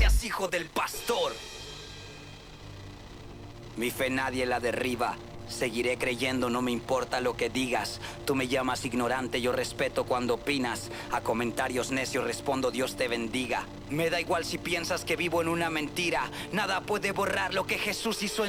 Gracias, hijo del pastor. Mi fe nadie la derriba. Seguiré creyendo, no me importa lo que digas. Tú me llamas ignorante, yo respeto cuando opinas. A comentarios necios respondo, Dios te bendiga. Me da igual si piensas que vivo en una mentira. Nada puede borrar lo que Jesús hizo en